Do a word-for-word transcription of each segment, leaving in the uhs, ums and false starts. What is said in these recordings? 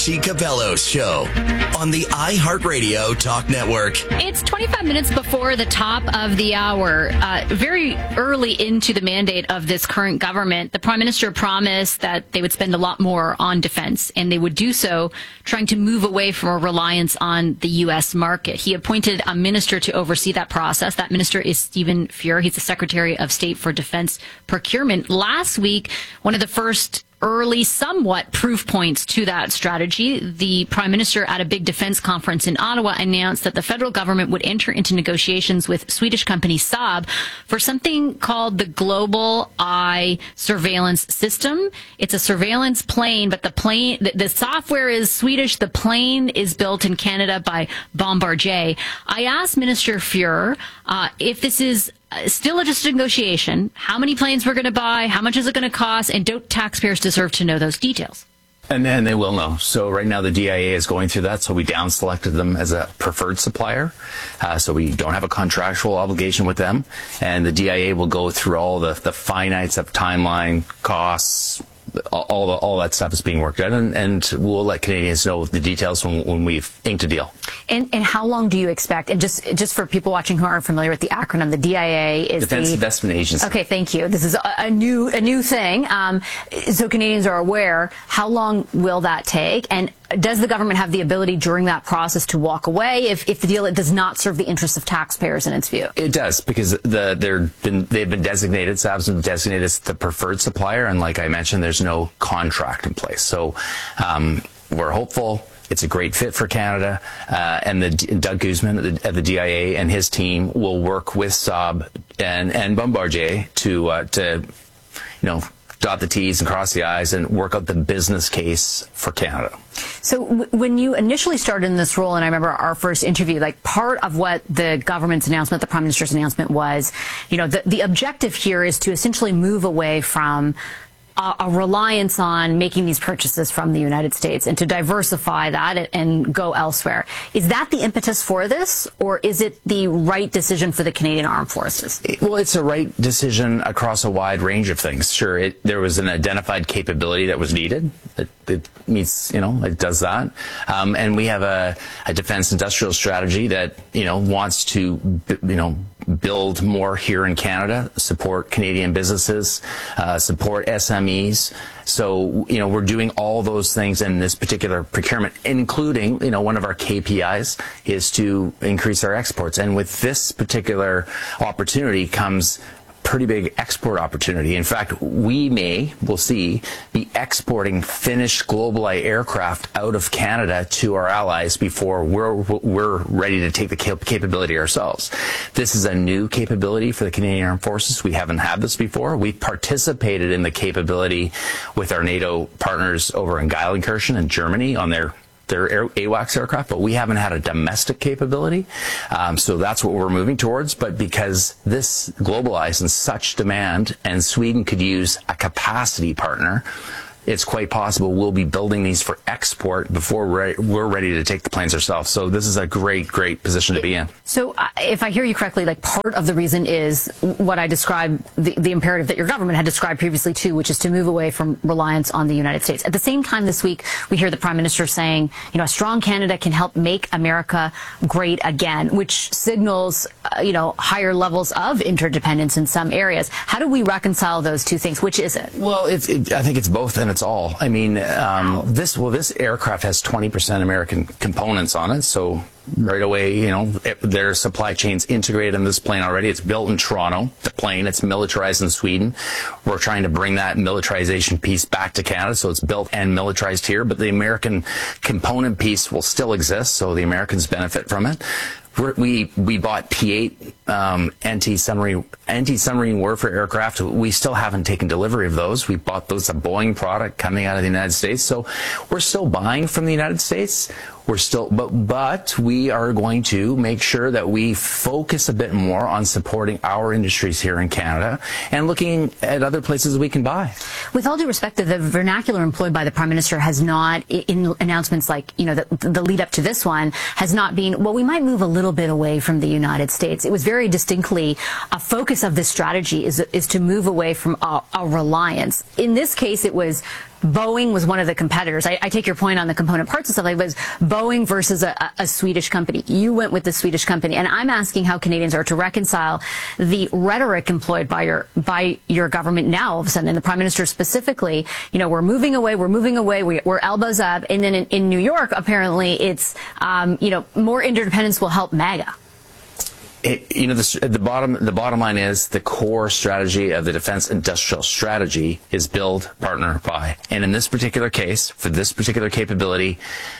Chi Cabello's show on the iHeartRadio Talk Network. It's twenty-five minutes before the top of the hour. Uh, very early into the mandate of this current government, the Prime Minister promised that they would spend a lot more on defense, and they would do so trying to move away from a reliance on the U S market. He appointed a minister to oversee that process. That minister is Stephen Fuhr. He's the Secretary of State for Defense Procurement. Last week, one of the first early, somewhat proof points to that strategy, the Prime Minister at a big defense conference in Ottawa announced that the federal government would enter into negotiations with Swedish company Saab for something called the Global Eye Surveillance System. It's a surveillance plane, but the plane, the, the software is Swedish. The plane is built in Canada by Bombardier. I asked Minister Fuhr uh, if this is still just a negotiation, how many planes we're going to buy, how much is it going to cost, and don't taxpayers deserve to know those details? And then they will know. So right now the D I A is going through that, so we down selected them as a preferred supplier. Uh, so we don't have a contractual obligation with them. And the D I A will go through all the, the finites of timeline, costs, all the, all that stuff is being worked out, and, and we'll let Canadians know the details when, when we've inked a deal. And, and how long do you expect? And just just for people watching who aren't familiar with the acronym, the D I A is Defense the Investment Agency. Okay, thank you. This is a, a new a new thing, um, so Canadians are aware. How long will that take? And does the government have the ability during that process to walk away if, if the deal it does not serve the interests of taxpayers in its view? It does, because the they're been they've been designated, Saab's been designated as the preferred supplier, and like I mentioned, there's no contract in place. So um, we're hopeful. It's a great fit for Canada, uh, and the Doug Guzman at the, at the D I A and his team will work with Saab and and Bombardier to uh, to you know dot the T's and cross the I's and work out the business case for Canada. So w when you initially started in this role, and I remember our first interview, like part of what the government's announcement, the Prime Minister's announcement was, you know, the, the objective here is to essentially move away from a, a reliance on making these purchases from the United States and to diversify that and go elsewhere. Is that the impetus for this, or is it the right decision for the Canadian Armed Forces? Well, it's a right decision across a wide range of things. Sure, it, there was an identified capability that was needed. It, it meets, you know, it does that. Um, and we have a, a defense industrial strategy that, you know, wants to, you know, build more here in Canada, support Canadian businesses, uh, support S M Es. So, you know, we're doing all those things in this particular procurement, including, you know, one of our K P Is is to increase our exports. And with this particular opportunity comes pretty big export opportunity. In fact, we may, we'll see, be exporting finished GlobalEye aircraft out of Canada to our allies before we're we're ready to take the cap capability ourselves. This is a new capability for the Canadian Armed Forces. We haven't had this before. We participated in the capability with our NATO partners over in Geilenkirchen in Germany on their their air, AWACS aircraft, but we haven't had a domestic capability. Um, so that's what we're moving towards. But because this GlobalEye is in such demand and Sweden could use a capacity partner, it's quite possible we'll be building these for export before we're, we're ready to take the planes ourselves. So this is a great, great position to be in. So uh, if I hear you correctly, like part of the reason is what I described, the, the imperative that your government had described previously too, which is to move away from reliance on the United States. At the same time this week, we hear the Prime Minister saying, you know, a strong Canada can help make America great again, which signals, uh, you know, higher levels of interdependence in some areas. How do we reconcile those two things? Which is it? Well, it's, it, I think it's both, and it's all. I mean, um, this well, this aircraft has twenty percent American components on it, so right away, you know, it, their supply chain's integrated in this plane already. It's built in Toronto, the plane. It's militarized in Sweden. We're trying to bring that militarization piece back to Canada, so it's built and militarized here, but the American component piece will still exist, so the Americans benefit from it. We're, we we bought P eight um, anti-submarine anti-submarine warfare aircraft. We still haven't taken delivery of those. We bought those, a Boeing product coming out of the United States. So we're still buying from the United States. We're still, but but we are going to make sure that we focus a bit more on supporting our industries here in Canada and looking at other places we can buy. With all due respect, the vernacular employed by the Prime Minister has not, in announcements like, you know, the, the lead up to this one, has not been, well, we might move a little bit away from the United States. It was very distinctly a focus of this strategy is is to move away from a, a reliance. In this case, it was Boeing was one of the competitors. I, I take your point on the component parts and stuff like that. It was Boeing versus a, a Swedish company. You went with the Swedish company, and I'm asking how Canadians are to reconcile the rhetoric employed by your by your government now, all of a sudden, and the Prime Minister specifically. You know, we're moving away, we're moving away, we, we're elbows up, and then in, in New York, apparently, it's um, you know, more interdependence will help MAGA. It, you know, the, the bottom the bottom line is the core strategy of the defense industrial strategy is build, partner, buy. And in this particular case, for this particular capability,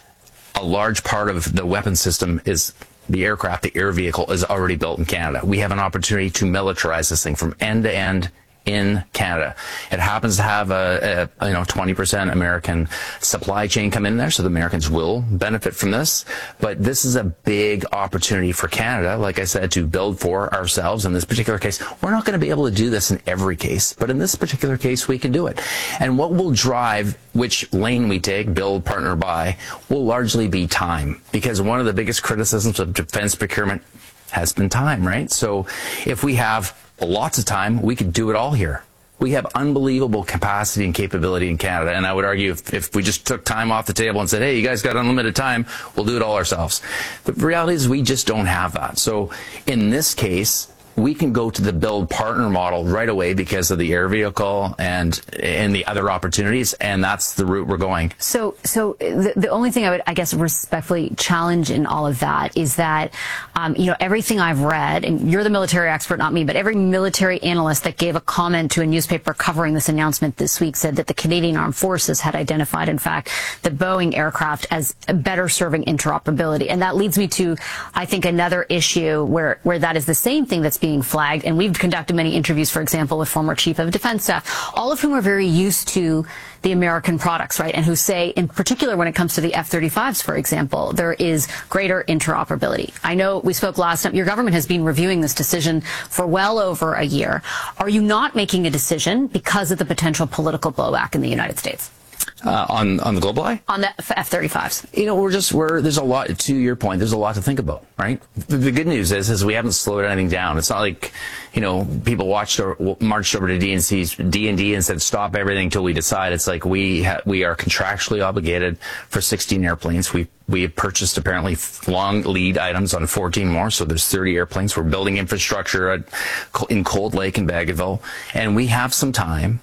a large part of the weapon system is the aircraft, the air vehicle is already built in Canada. We have an opportunity to militarize this thing from end to end in Canada. It happens to have a, a you know twenty percent American supply chain come in there, so the Americans will benefit from this. But this is a big opportunity for Canada, like I said, to build for ourselves. In this particular case, we're not going to be able to do this in every case, but in this particular case, we can do it. And what will drive which lane we take, build, partner, buy, will largely be time. Because one of the biggest criticisms of defense procurement has been time, right? So if we have lots of time, we could do it all here. We have unbelievable capacity and capability in Canada, and I would argue if, if we just took time off the table and said, hey, you guys got unlimited time, we'll do it all ourselves. But the reality is we just don't have that. So in this case, we can go to the build partner model right away because of the air vehicle and and the other opportunities, and that's the route we're going. So, so the, the only thing I would, I guess, respectfully challenge in all of that is that, um, you know, everything I've read, and you're the military expert, not me, but every military analyst that gave a comment to a newspaper covering this announcement this week said that the Canadian Armed Forces had identified, in fact, the Boeing aircraft as better serving interoperability. And that leads me to, I think, another issue where, where that is the same thing that's being being flagged, and we've conducted many interviews, for example, with former Chief of Defense Staff, all of whom are very used to the American products, right, and who say, in particular, when it comes to the F thirty-fives, for example, there is greater interoperability. I know we spoke last time. Your government has been reviewing this decision for well over a year. Are you not making a decision because of the potential political blowback in the United States? Uh, on on the Global Eye? On the F thirty-fives. You know, we're just, we're, there's a lot, to your point, there's a lot to think about, right? The, the good news is, is we haven't slowed anything down. It's not like, you know, people watched or marched over to D and C's D and D and said, stop everything until we decide. It's like we ha we are contractually obligated for sixteen airplanes. We we have purchased apparently long lead items on fourteen more, so there's thirty airplanes. We're building infrastructure at, in Cold Lake and Bagotville, and we have some time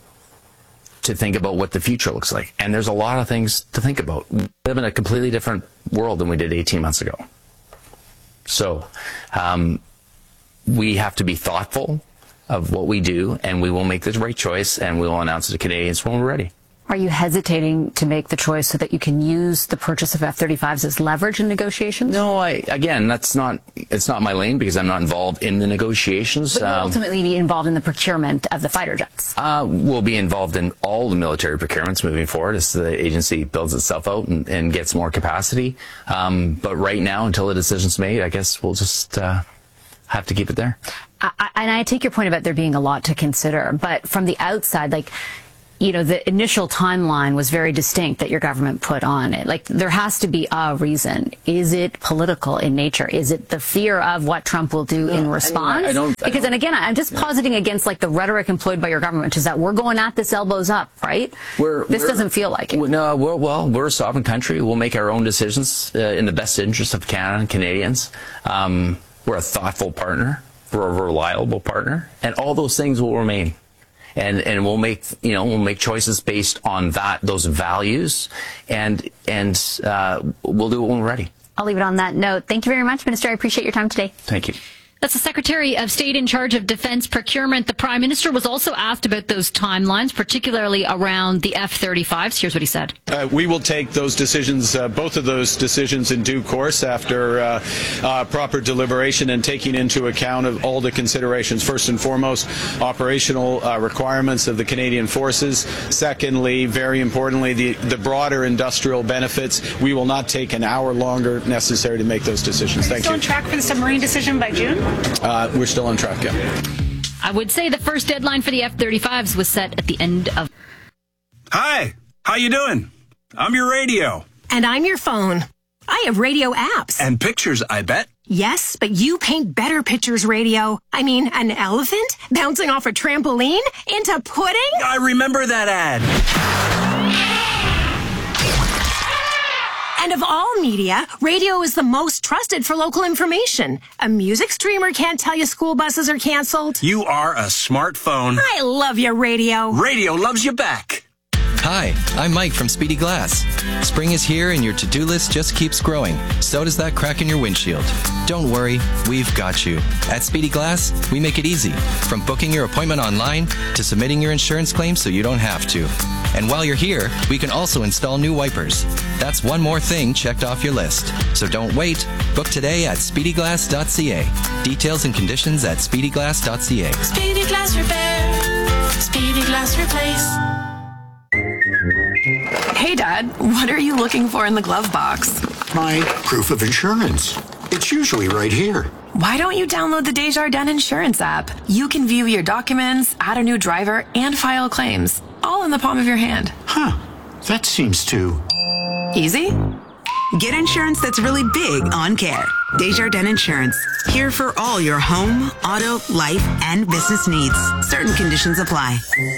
to think about what the future looks like. And there's a lot of things to think about. We live in a completely different world than we did eighteen months ago. So um, we have to be thoughtful of what we do, and we will make the right choice, and we will announce it to Canadians when we're ready. Are you hesitating to make the choice so that you can use the purchase of F thirty-fives as leverage in negotiations? No, I again, that's not, it's not my lane because I'm not involved in the negotiations. But you'll um, ultimately be involved in the procurement of the fighter jets. Uh, we'll be involved in all the military procurements moving forward as the agency builds itself out and, and gets more capacity. Um, but right now, until the decision's made, I guess we'll just uh, have to keep it there. I, I, and I take your point about there being a lot to consider, but from the outside, like, you know, the initial timeline was very distinct that your government put on it. Like, there has to be a reason. Is it political in nature? Is it the fear of what Trump will do no, in response? I mean, I don't, I because, don't, and again, I'm just positing yeah. against, like, the rhetoric employed by your government, which is that we're going at this elbows up, right? We're, this we're, doesn't feel like it. No, we're, well, we're a sovereign country. We'll make our own decisions uh, in the best interest of Canada and Canadians. Um, we're a thoughtful partner. We're a reliable partner. And all those things will remain. And and we'll make you know we'll make choices based on that those values, and and uh, we'll do it when we're ready. I'll leave it on that note. Thank you very much, Minister. I appreciate your time today. Thank you. That's the Secretary of State in charge of defense procurement. The Prime Minister was also asked about those timelines, particularly around the F thirty-fives. Here's what he said. Uh, we will take those decisions, uh, both of those decisions in due course after uh, uh, proper deliberation and taking into account of all the considerations. First and foremost, operational uh, requirements of the Canadian Forces. Secondly, very importantly, the, the broader industrial benefits. We will not take an hour longer necessary to make those decisions. Thank you. Still on track for the submarine decision by June? Uh, we're still on track, yeah. I would say the first deadline for the F thirty-fives was set at the end of... Hi, how you doing? I'm your radio. And I'm your phone. I have radio apps. And pictures, I bet. Yes, but you paint better pictures, radio. I mean, an elephant bouncing off a trampoline into pudding? I remember that ad. And of all media, radio is the most trusted for local information. A music streamer can't tell you school buses are canceled. You are a smartphone. I love your radio. Radio loves you back. Hi, I'm Mike from Speedy Glass. Spring is here and your to-do list just keeps growing. So does that crack in your windshield. Don't worry, we've got you. At Speedy Glass, we make it easy. From booking your appointment online to submitting your insurance claim so you don't have to. And while you're here, we can also install new wipers. That's one more thing checked off your list. So don't wait. Book today at speedy glass dot c a. Details and conditions at speedy glass dot c a. Speedy Glass Repair. Speedy Glass Replace. Hey, Dad, what are you looking for in the glove box? My proof of insurance. It's usually right here. Why don't you download the Desjardins Insurance app? You can view your documents, add a new driver, and file claims, all in the palm of your hand. Huh. That seems too... easy? Get insurance that's really big on care. Desjardins Insurance. Here for all your home, auto, life, and business needs. Certain conditions apply.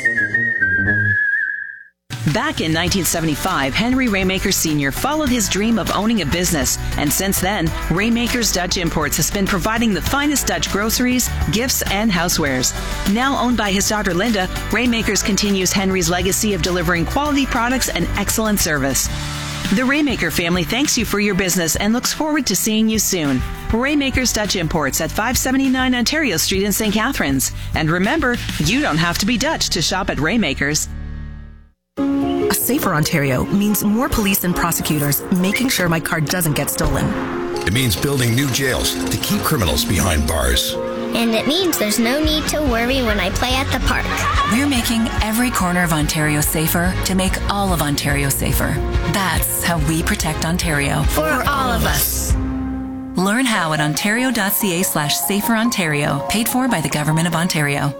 Back in nineteen seventy-five, Henry Raymaker Senior followed his dream of owning a business, and since then, Raymaker's Dutch Imports has been providing the finest Dutch groceries, gifts, and housewares. Now owned by his daughter Linda, Raymakers continues Henry's legacy of delivering quality products and excellent service. The Raymaker family thanks you for your business and looks forward to seeing you soon. Raymaker's Dutch Imports at five seventy-nine Ontario Street in Saint Catharines. And remember, you don't have to be Dutch to shop at Raymaker's. A safer Ontario means more police and prosecutors making sure my car doesn't get stolen. It means building new jails to keep criminals behind bars. And it means there's no need to worry when I play at the park. We're making every corner of Ontario safer to make all of Ontario safer. That's how we protect Ontario. For all of us. Learn how at ontario.ca slash safer Ontario. Paid for by the Government of Ontario.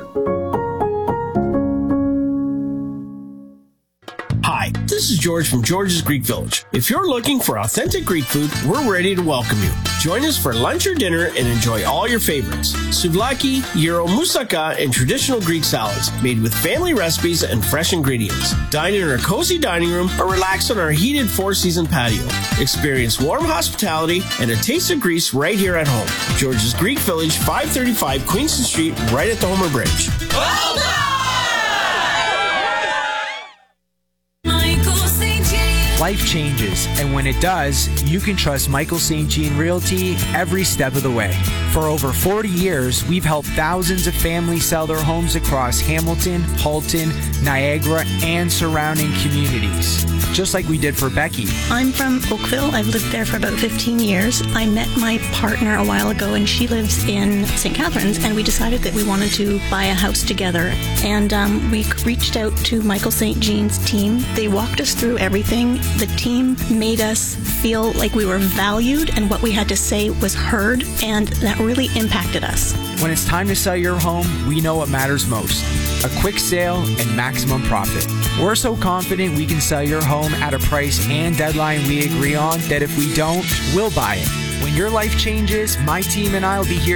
Hi, this is George from George's Greek Village. If you're looking for authentic Greek food, we're ready to welcome you. Join us for lunch or dinner and enjoy all your favorites. Souvlaki, gyro, moussaka, and traditional Greek salads made with family recipes and fresh ingredients. Dine in our cozy dining room or relax on our heated four-season patio. Experience warm hospitality and a taste of Greece right here at home. George's Greek Village, five thirty-five Queenston Street, right at the Homer Bridge. Well done! Life changes, and when it does, you can trust Michael Saint Jean Realty every step of the way. For over forty years, we've helped thousands of families sell their homes across Hamilton, Halton, Niagara, and surrounding communities. Just like we did for Becky. I'm from Oakville. I've lived there for about fifteen years. I met my partner a while ago, and she lives in Saint Catharines, and we decided that we wanted to buy a house together. And um, we reached out to Michael Saint Jean's team. They walked us through everything. The team made us feel like we were valued and what we had to say was heard, and that really impacted us. When it's time to sell your home, we know what matters most. A quick sale and maximum profit. We're so confident we can sell your home at a price and deadline we agree on that if we don't, we'll buy it. When your life changes, my team and I will be here